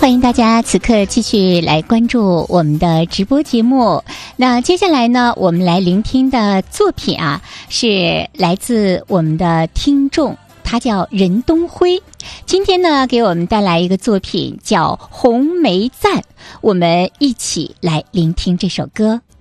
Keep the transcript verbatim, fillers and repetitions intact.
欢迎大家此刻继续来关注我们的直播节目。那接下来呢，我们来聆听的作品啊，是来自我们的听众，他叫任东辉。今天呢，给我们带来一个作品叫《红梅赞》，我们一起来聆听这首歌。